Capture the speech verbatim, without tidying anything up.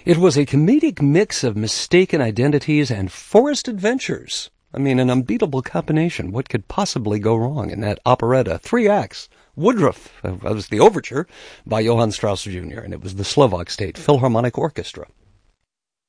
It was a comedic mix of mistaken identities and forest adventures. I mean, an unbeatable combination. What could possibly go wrong in that operetta? Three acts. Woodruff, that was the overture by Johann Strauss Junior, and it was the Slovak State Philharmonic Orchestra.